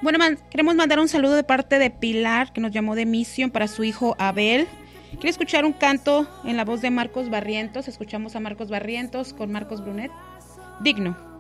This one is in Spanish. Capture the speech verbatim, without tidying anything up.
Bueno, man, queremos mandar un saludo de parte de Pilar, que nos llamó de Mission para su hijo Abel. Quiere escuchar un canto en la voz de Marcos Barrientos. Escuchamos a Marcos Barrientos con Marcos Brunet. Digno.